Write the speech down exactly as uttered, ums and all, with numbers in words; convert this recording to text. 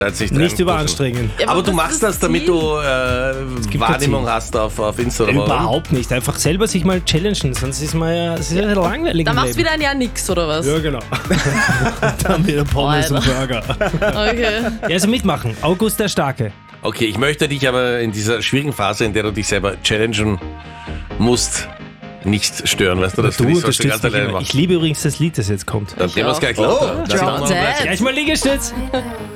Nicht, nicht überanstrengen. Ja, aber, aber du was machst ist das, damit Ziel? du äh, Wahrnehmung hast auf, auf Instagram. Überhaupt nicht. Einfach selber sich mal challengen, sonst ist man ja, das ist ja langweilig. Da im machst du Leben. wieder ein Jahr nix, oder was? Ja, genau. Dann wieder Pommes und Burger. Okay. Ja, also mitmachen. August der Starke. Okay, ich möchte dich aber in dieser schwierigen Phase, in der du dich selber challengen musst, nicht stören, weißt du, dass Du du dich sonst unterstützt ganz mich alleine immer. machst. Ich liebe übrigens das Lied, das jetzt kommt. Dann drehen wir es auch. gleich Oh, lauter. ja. Drop Dead. Gleich mal Liegestütz.